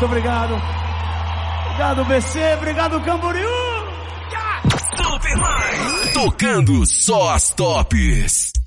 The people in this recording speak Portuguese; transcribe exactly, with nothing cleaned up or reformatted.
Muito obrigado. Obrigado, B C. Obrigado, Camboriú. Super Mais. Tocando só as tops.